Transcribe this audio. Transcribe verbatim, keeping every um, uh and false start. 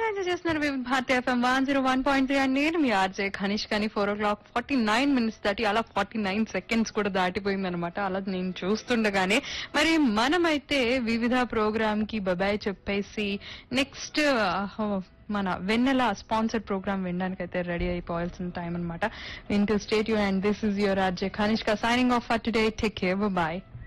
Enjoy చేస్తున్నారు భారతీయ FM one zero one point three and నేను మీ RJ Khanish కానీ ఫోర్ ఓ clock forty nine minutes దాటి అలా ఫార్టీ నైన్ సెకండ్స్ కూడా దాటిపోయింది అనమాట. అలా నేను చూస్తుండగానే మరి మనమైతే వివిధ ప్రోగ్రామ్ కి బబాయ్ చెప్పేసి నెక్స్ట్ మన వెన్నెల స్పాన్సర్ ప్రోగ్రామ్ వినడానికి అయితే రెడీ అయిపోవాల్సిన టైం అనమాట. వింటూ state you and this is your RJ Khanish కా signing off for today. Take care, bye.